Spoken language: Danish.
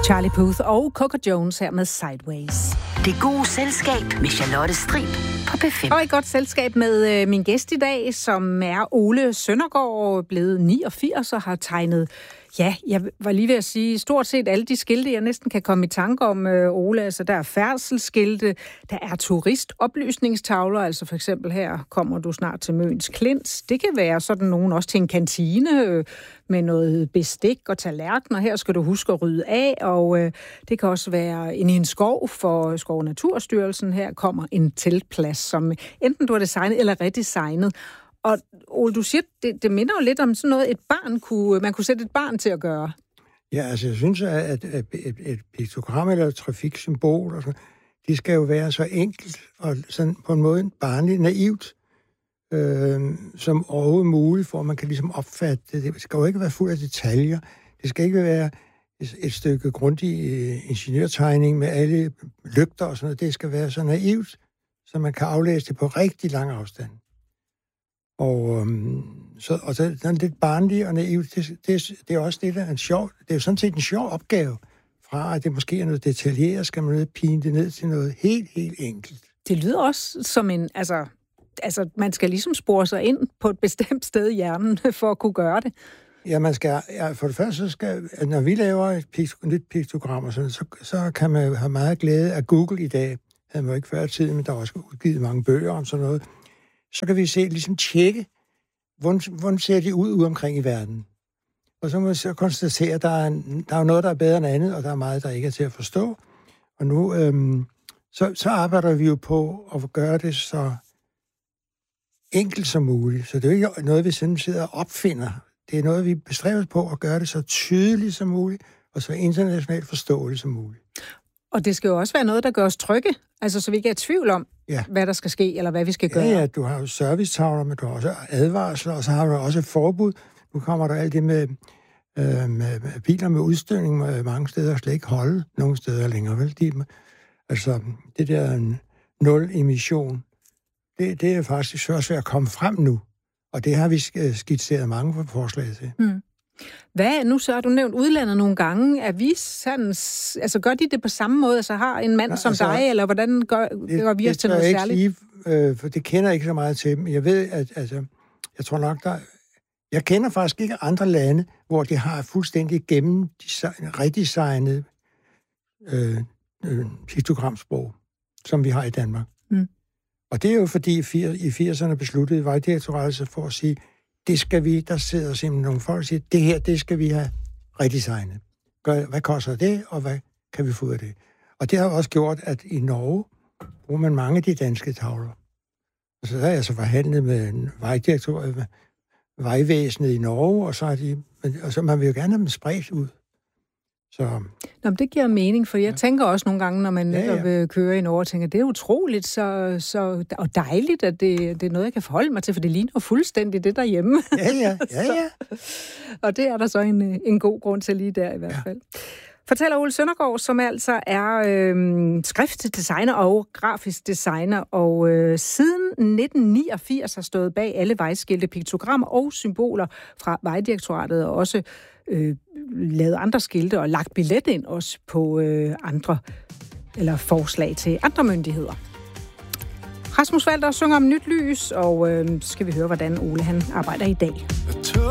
Charlie Puth og Coco Jones her med Sideways. Det gode selskab med Charlotte Strib på P5. Og et godt selskab med min gæst i dag, som er Ole Søndergaard, blevet 89 og har tegnet, ja, jeg var lige ved at sige, stort set alle de skilte, jeg næsten kan komme i tanke om, Ole. Altså, der er færdselsskilte, der er turistoplysningstavler, altså for eksempel her kommer du snart til Møns Klint. Det kan være sådan nogen også til en kantine med noget bestik og tallerkener. Her skal du huske at rydde af, og det kan også være inde i en skov for Skov- og Naturstyrelsen. Her kommer en teltplads, som enten du har designet eller redesignet. Og Ole, du siger, det minder jo lidt om sådan noget, man kunne sætte et barn til at gøre. Ja, altså jeg synes, at et piktogram eller et trafiksymbol, og sådan, det skal jo være så enkelt og sådan på en måde barnligt naivt, som overhovedet muligt, for at man kan ligesom opfatte det. Det skal jo ikke være fuld af detaljer. Det skal ikke være et stykke grundig ingeniørtegning med alle lygter og sådan noget. Det skal være så naivt, så man kan aflæse det på rigtig lang afstand. Og så den lidt barnlige og naivt, det er også det, der er en sjov... Det er jo sådan set en sjov opgave. Fra at det måske er noget detaljeret, skal man pine det ned til noget helt, helt enkelt. Det lyder også som en... Altså, man skal ligesom spore sig ind på et bestemt sted i hjernen, for at kunne gøre det. Ja, man skal... Ja, for det første, så skal... Når vi laver et nyt piktogram og sådan, så kan man have meget glæde af Google i dag. Det havde man jo ikke før i tiden, men der er også udgivet mange bøger om sådan noget. Så kan vi ligesom tjekke, hvordan ser de ud omkring i verden. Og så må vi så konstatere, at der er noget, der er bedre end andet, og der er meget, der ikke er til at forstå. Og nu så arbejder vi jo på at gøre det så enkelt som muligt. Så det er jo ikke noget, vi sådan sidder og opfinder. Det er noget, vi bestræber på at gøre det så tydeligt som muligt, og så internationalt forståeligt som muligt. Og det skal jo også være noget, der gør os trygge, altså så vi ikke er i tvivl om, hvad der skal ske, eller hvad vi skal gøre. Ja, du har jo servicetavler, men du har også advarsler, og så har du også et forbud. Nu kommer der alt det med biler med udstødning, mange steder slet ikke holde, nogle steder længere, vel? Altså, det der nul emission, det er faktisk også ved at komme frem nu, og det har vi skitseret mange forslag til. Mm. Nu så har du nævnt udlandet nogle gange. Er vi sådan, altså gør de det på samme måde? Altså har en mand som dig, eller hvordan gør vi os til noget særligt? For det kender jeg ikke så meget til, men jeg ved, at jeg tror nok, jeg kender faktisk ikke andre lande, hvor de har fuldstændig redesignet piktogramsprog, som vi har i Danmark. Mm. Og det er jo fordi i 80'erne besluttede Vejdirektoratet sig for at sige, det skal vi, der sidder simpelthen nogle folk og siger, det her, det skal vi have redesignet. Hvad koster det, og hvad kan vi få ud af det? Og det har også gjort, at i Norge bruger man mange af de danske tavler. Og så har jeg så forhandlet med en vejvæsenet i Norge, og så man vil jo gerne have dem spredt ud. Så. Nå, det giver mening, for jeg tænker også nogle gange, når man kører i Norge, tænker, det er utroligt så og dejligt, at det er noget, jeg kan forholde mig til, for det ligner jo fuldstændig det derhjemme. Ja. Og det er der så en god grund til lige der i hvert fald. Fortæller Ole Søndergaard, som altså er skriftdesigner og grafisk designer, og siden 1989 har stået bag alle vejskilte, piktogrammer og symboler fra Vejdirektoratet, og også lavet andre skilte og lagt billet ind også på andre, eller forslag til andre myndigheder. Rasmus Walter synger om nyt lys, og skal vi høre, hvordan Ole han arbejder i dag.